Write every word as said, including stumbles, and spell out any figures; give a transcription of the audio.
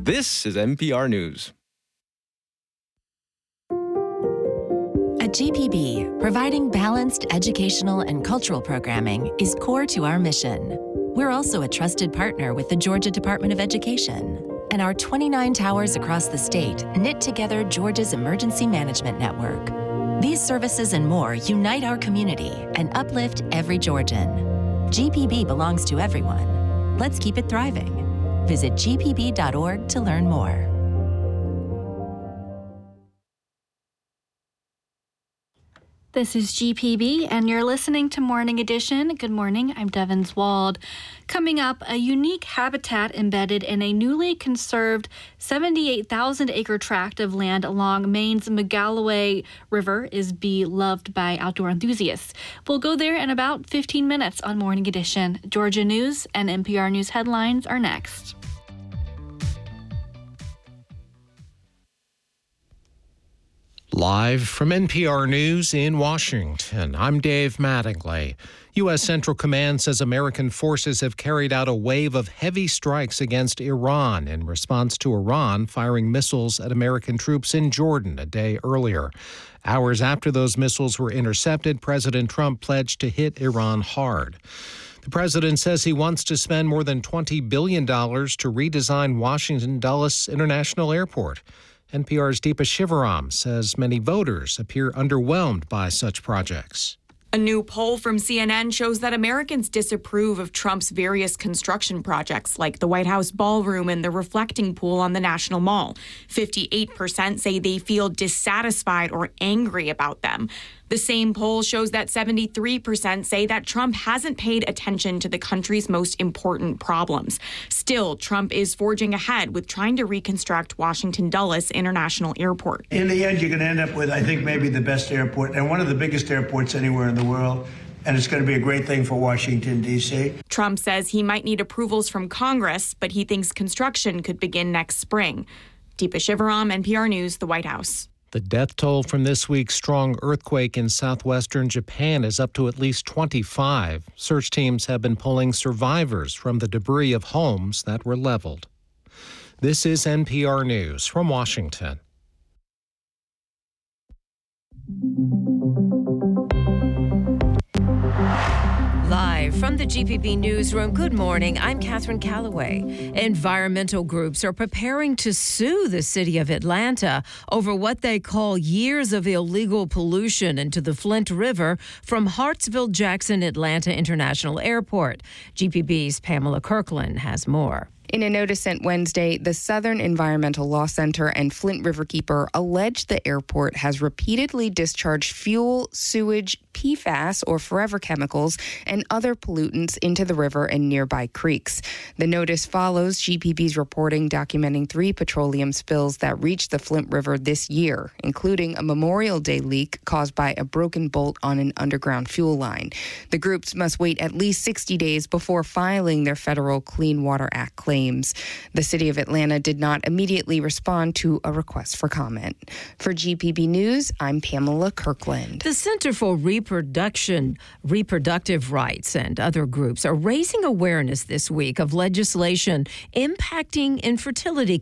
This is N P R News. At G P B, providing balanced educational and cultural programming is core to our mission. We're also a trusted partner with the Georgia Department of Education, and our twenty-nine towers across the state knit together Georgia's emergency management network. These services and more unite our community and uplift every Georgian. G P B belongs to everyone. Let's keep it thriving. Visit G P B dot org to learn more. This is G P B, and you're listening to Morning Edition. Good morning, I'm Devins Wald. Coming up, a unique habitat embedded in a newly conserved seventy-eight thousand acre tract of land along Maine's Magalloway River is beloved by outdoor enthusiasts. We'll go there in about fifteen minutes on Morning Edition. Georgia News and N P R News headlines are next. Live from N P R News in Washington, I'm Dave Mattingly. U S. Central Command says American forces have carried out a wave of heavy strikes against Iran in response to Iran firing missiles at American troops in Jordan a day earlier. Hours after those missiles were intercepted, President Trump pledged to hit Iran hard. The president says he wants to spend more than twenty billion dollars to redesign Washington Dulles International Airport. N P R's Deepa Shivaram says many voters appear underwhelmed by such projects. A new poll from C N N shows that Americans disapprove of Trump's various construction projects, like the White House ballroom and the reflecting pool on the National Mall. fifty-eight percent say they feel dissatisfied or angry about them. The same poll shows that seventy-three percent say that Trump hasn't paid attention to the country's most important problems. Still, Trump is forging ahead with trying to reconstruct Washington Dulles International Airport. In the end, you're going to end up with, I think, maybe the best airport and one of the biggest airports anywhere in the world. And it's going to be a great thing for Washington, D C. Trump says he might need approvals from Congress, but he thinks construction could begin next spring. Deepa Shivaram, N P R News, the White House. The death toll from this week's strong earthquake in southwestern Japan is up to at least twenty-five. Search teams have been pulling survivors from the debris of homes that were leveled. This is N P R News from Washington. Live from the G P B Newsroom, good morning. I'm Catherine Calloway. Environmental groups are preparing to sue the city of Atlanta over what they call years of illegal pollution into the Flint River from Hartsville-Jackson Atlanta International Airport. G P B's Pamela Kirkland has more. In a notice sent Wednesday, the Southern Environmental Law Center and Flint Riverkeeper allege the airport has repeatedly discharged fuel, sewage, P FAS, or forever chemicals, and other pollutants into the river and nearby creeks. The notice follows G P B's reporting documenting three petroleum spills that reached the Flint River this year, including a Memorial Day leak caused by a broken bolt on an underground fuel line. The groups must wait at least sixty days before filing their federal Clean Water Act claim. The city of Atlanta did not immediately respond to a request for comment. For G P B News, I'm Pamela Kirkland. The Center for Reproduction, Reproductive Rights and other groups are raising awareness this week of legislation impacting infertility